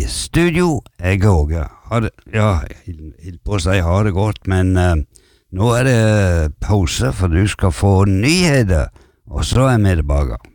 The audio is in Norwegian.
studio, jeg er Åge. Hild på å si ha det godt, men nå er det pause, for du skal få nyheter, og så er vi tilbake.